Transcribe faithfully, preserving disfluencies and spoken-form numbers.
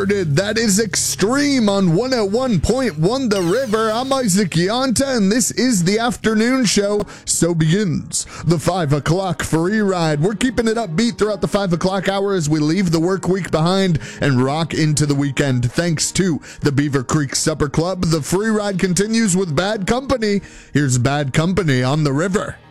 started. That is Extreme on one oh one point one The River. I'm Isaac Yanta, and this is the afternoon show. So begins the five o'clock free ride. We're keeping it upbeat throughout the five o'clock hour as we leave the work week behind and rock into the weekend. Thanks to the Beaver Creek Supper Club, the free ride continues with Bad Company. Here's Bad Company on the River.